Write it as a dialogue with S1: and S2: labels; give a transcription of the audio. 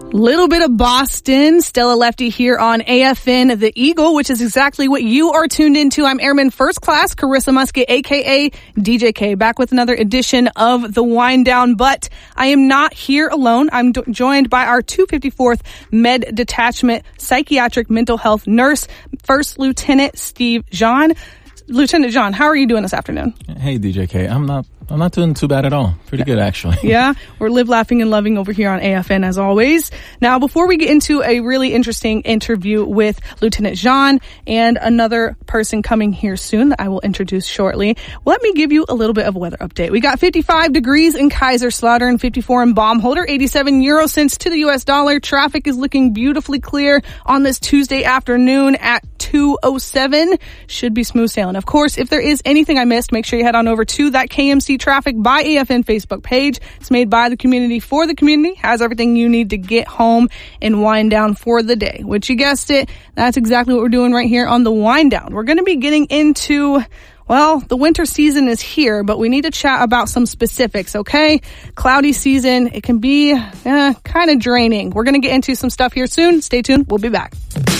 S1: Little bit of Boston, Stella Lefty here on AFN The Eagle, which is exactly what you are tuned into. I'm Airman First Class, Carissa Musket, a.k.a. DJ K, back with another edition of The Wind Down. But I am not here alone. I'm joined by our 254th Med Detachment Psychiatric Mental Health Nurse, First Lieutenant Steve John. Lieutenant John, how are you doing this afternoon?
S2: Hey, DJ K. I'm not doing too bad at all. Pretty good, actually.
S1: Yeah, we're live, laughing, and loving over here on AFN as always. Now, before we get into a really interesting interview with Lieutenant John and another person coming here soon that I will introduce shortly, let me give you a little bit of a weather update. We got 55 degrees in Kaiserslautern, 54 in Baumholder, 87 euro cents to the U.S. dollar. Traffic is looking beautifully clear on this Tuesday afternoon at 2:07. Should be smooth sailing. Of course, if there is anything I missed, make sure you head on over to that KMC Traffic by AFN Facebook page. It's made by the community for the community, has everything you need to get home and wind down for the day, which you guessed it, that's exactly what we're doing right here on the Wind Down. We're going to be getting into, well, the winter season is here, but we need to chat about some specifics, okay? Cloudy season, it can be kind of draining. We're going to get into some stuff here soon. Stay tuned. We'll be back.